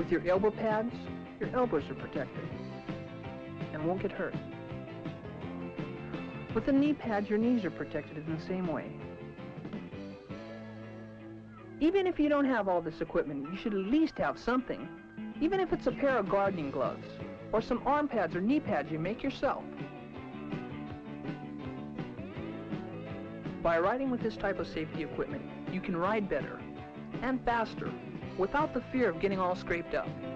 With your elbow pads, your elbows are protected and won't get hurt. With the knee pads, your knees are protected in the same way. Even if you don't have all this equipment, you should at least have something, even if it's a pair of gardening gloves or some arm pads or knee pads you make yourself. By riding with this type of safety equipment, you can ride better and faster without the fear of getting all scraped up.